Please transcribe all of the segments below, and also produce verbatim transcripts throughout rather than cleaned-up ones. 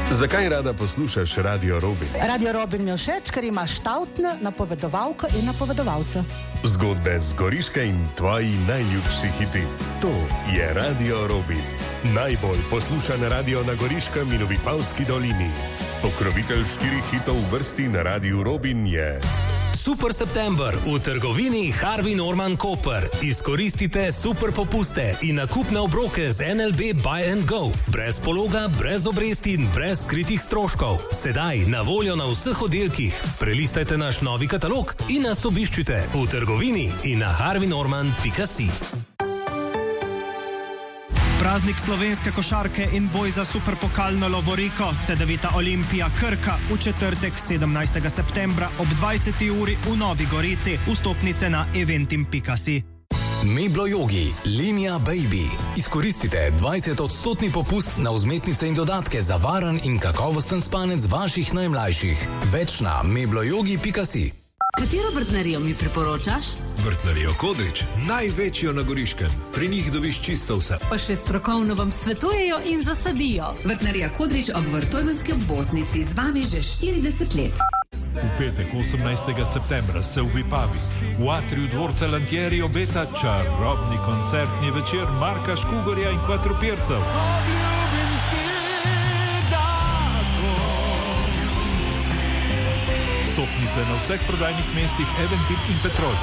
Zakaj rada poslušaš Radio Robin? Radio Robin mi je všeč, ker ima štavtne napovedovalke in napovedovalce. Zgodbe z Goriške in tvoji najljubši hiti. To je Radio Robin. Najbolj poslušan radio na Goriškem in v Vipavski dolini. Pokrovitelj štirih hitov v vrsti na Radiu Robin je... Super september v trgovini Harvey Norman Koper. Izkoristite super popuste in nakupne obroke z N L B Buy and Go. Brez pologa, brez obresti in brez skritih stroškov. Sedaj na voljo na vseh oddelkih. Prelistajte naš novi katalog in nas obiščite v trgovini in na harvey norman pika si. Praznik slovenske košarke in boj za superpokalno lovoriko C devet Olimpija Krka v četrtek sedemnajstega septembra ob dvajseti uri v Novi Gorici. Vstopnice na eventim pika si. Meblo Yogi, linija Baby. Izkoristite dvajset odstotni popust na vzmetnice in dodatke za varen in kakovosten spanec vaših najmlajših. Več na meblo yogi pika si. Katero vrtnarijo mi priporočaš? Vrtnarijo Kodrič, največjo na Goriškem. Pri njih dobiš čisto vse. Pa še strokovno vam svetujejo in zasadijo. Vrtnarija Kodrič ob Vrtojmenski obvoznici z vami že štirideset let. V petek osemnajstega septembra se v Vipavi v atriju dvorca Lantieri obeta čarobni koncertni večer Marka Škugorja in Kvatropircev. Vstopnice na vseh prodajnih mestih Eventim in Petrol.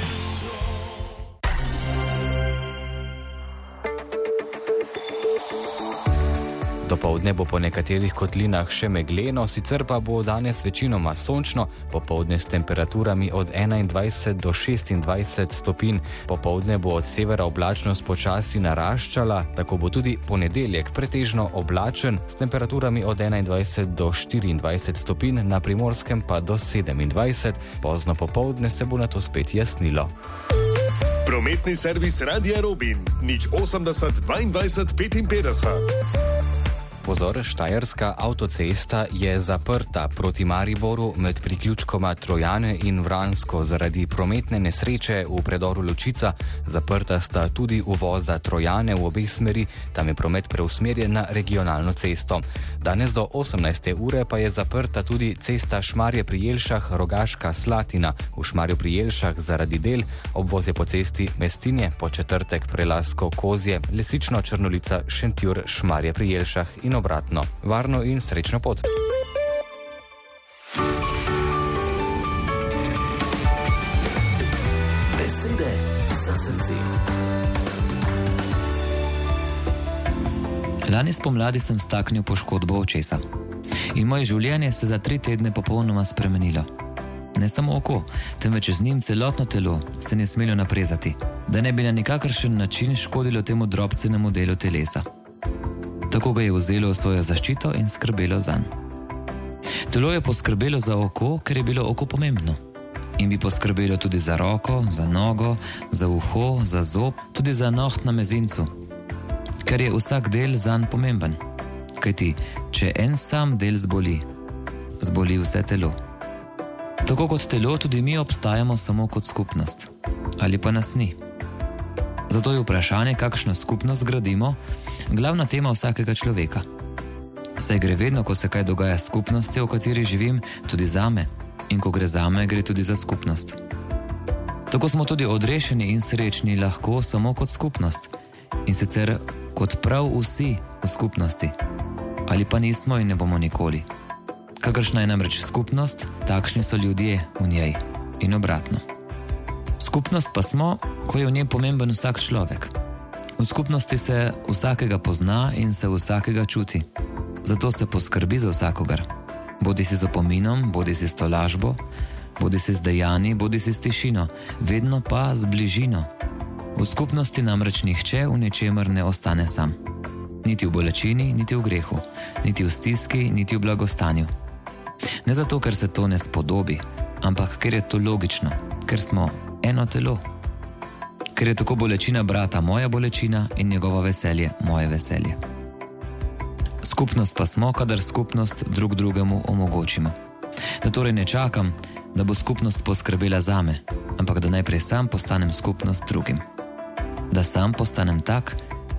Dopoldne bo po nekaterih kotlinah še megleno, sicer pa bo danes večinoma sončno, popoldne s temperaturami od enaindvajset do šestindvajset stopinj. Popoldne bo od severa oblačnost počasi naraščala, tako bo tudi ponedeljek pretežno oblačen s temperaturami od enaindvajset do štiriindvajset stopinj, na Primorskem pa do sedemindvajset. Pozno popoldne se bo nato spet jasnilo. Prometni servis Radia Robin, nič osemdeset dvaindvajset petinpetdeset. Pozor, štajerska avtocesta je zaprta proti Mariboru med priključkoma Trojane in Vransko zaradi prometne nesreče v predoru Ločica. Zaprta sta tudi uvoza Trojane v obe smeri, tam je promet preusmerjen na regionalno cesto. Danes do osemnajste ure pa je zaprta tudi cesta Šmarje pri Jelšah, Rogaška Slatina. V Šmarju pri Jelšah zaradi del, obvoz je po cesti Mestinje, po četrtek Prelasko Kozje, Lesično Črnolica, Šentjur, Šmarje pri Jelšah in obratno. Varno in srečno pot. Besede za srce. Lani spomladi sem staknil poškodbo očesa in moje življenje se za tri tedne popolnoma spremenilo. Ne samo oko, temveč z njim celotno telo se ne smelo naprezati, da ne bi na nikakršen način škodilo temu drobcenemu delu telesa. Tako ga je vzelo v svojo zaščito in skrbelo zanj. Telo je poskrbelo za oko, ker je bilo oko pomembno. In bi poskrbelo tudi za roko, za nogo, za uho, za zob, tudi za noht na mezincu. Ker je vsak del zanj pomemben. Kajti, če en sam del zboli, zboli vse telo. Tako kot telo, tudi mi obstajamo samo kot skupnost. Ali pa nas ni. Zato je vprašanje, kakšno skupnost gradimo, glavna tema vsakega človeka. Saj gre vedno, ko se kaj dogaja s skupnostjo, v kateri živim, tudi zame. In ko gre zame, gre tudi za skupnost. Tako smo tudi odrešeni in srečni lahko samo kot skupnost. In sicer kot prav vsi v skupnosti. Ali pa nismo in ne bomo nikoli. Kakršna je namreč skupnost, takšni so ljudje v njej. In obratno. Skupnost pa smo, ko je v njej pomemben vsak človek. V skupnosti se vsakega pozna in se vsakega čuti. Zato se poskrbi za vsakogar. Bodi si z opominom, bodi si s tolažbo, bodi si z dejanji, bodi si s tišino, vedno pa z bližino. V skupnosti namreč nihče v ničemer ne ostane sam. Niti v bolečini, niti v grehu, niti v stiski, niti v blagostanju. Ne zato, ker se to ne spodobi, ampak ker je to logično, ker smo eno telo. Ker je tako bolečina brata moja bolečina in njegovo veselje moje veselje. Skupnost pa smo, kadar skupnost drug drugemu omogočimo. Da torej ne čakam, da bo skupnost poskrbela zame, ampak da najprej sam postanem skupnost drugim. Da sam postanem tak,